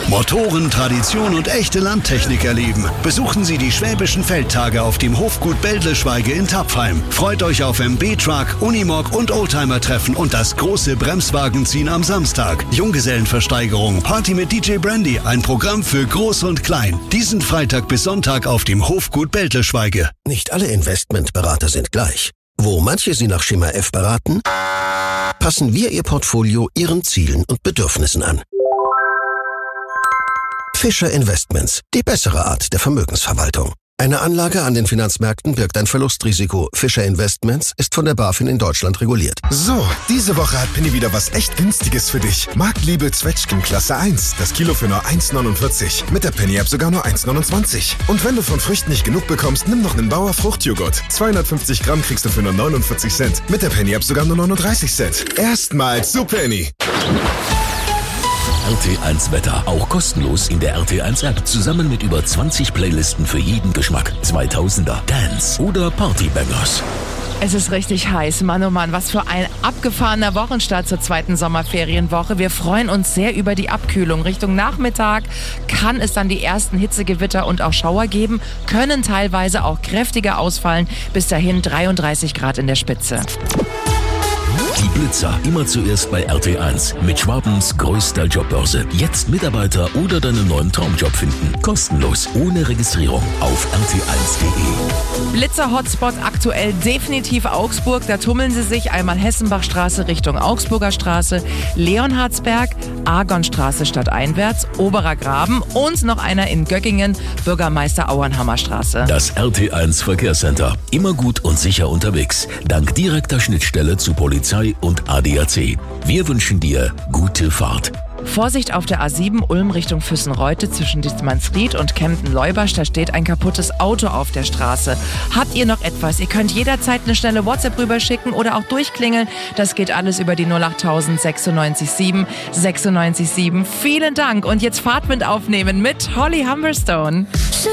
Motoren, Tradition und echte Landtechnik erleben. Besuchen Sie die Schwäbischen Feldtage auf dem Hofgut Bäldle-Schweige in Tapfheim. Freut euch auf MB-Truck, Unimog und Oldtimer-Treffen und das große Bremswagenziehen am Samstag. Junggesellenversteigerung, Party mit DJ Brandy, ein Programm für Groß und Klein. Diesen Freitag bis Sonntag auf dem Hofgut Bäldle-Schweige. Nicht alle Investmentberater sind gleich. Wo manche Sie nach Schema F beraten, passen wir Ihr Portfolio Ihren Zielen und Bedürfnissen an. Fischer Investments, die bessere Art der Vermögensverwaltung. Eine Anlage an den Finanzmärkten birgt ein Verlustrisiko. Fischer Investments ist von der BaFin in Deutschland reguliert. So, diese Woche hat Penny wieder was echt Günstiges für dich. Marktliebe Zwetschgen Klasse 1. Das Kilo für nur 1,49. Mit der Penny-App sogar nur 1,29. Und wenn du von Früchten nicht genug bekommst, nimm noch einen Bauer Fruchtjoghurt. 250 Gramm kriegst du für nur 49 Cent. Mit der Penny-App sogar nur 39 Cent. Erstmals zu Penny. RT1 Wetter, auch kostenlos in der RT1 App, zusammen mit über 20 Playlisten für jeden Geschmack. 2000er, Dance oder Partybangers. Es ist richtig heiß. Mann, oh Mann, was für ein abgefahrener Wochenstart zur zweiten Sommerferienwoche. Wir freuen uns sehr über die Abkühlung. Richtung Nachmittag kann es dann die ersten Hitzegewitter und auch Schauer geben, können teilweise auch kräftiger ausfallen. Bis dahin 33 Grad in der Spitze. Die Blitzer, immer zuerst bei RT1 mit Schwabens größter Jobbörse. Jetzt Mitarbeiter oder deinen neuen Traumjob finden. Kostenlos, ohne Registrierung auf rt1.de. Blitzer-Hotspot aktuell definitiv Augsburg. Da tummeln sie sich einmal Hessenbachstraße Richtung Augsburger Straße, Leonhardsberg, Argonstraße stadteinwärts, Oberer Graben und noch einer in Göggingen, Bürgermeister Auernhammer Straße. Das RT1 Verkehrscenter. Immer gut und sicher unterwegs. Dank direkter Schnittstelle zu Polizei und ADAC. Wir wünschen dir gute Fahrt. Vorsicht auf der A7 Ulm Richtung Füssenreute zwischen Dietmannsried und Kempten-Leubasch. Da steht ein kaputtes Auto auf der Straße. Habt ihr noch etwas? Ihr könnt jederzeit eine schnelle WhatsApp rüberschicken oder auch durchklingeln. Das geht alles über die 08000 96 7 96 7. Vielen Dank. Und jetzt Fahrtwind aufnehmen mit Holly Humberstone.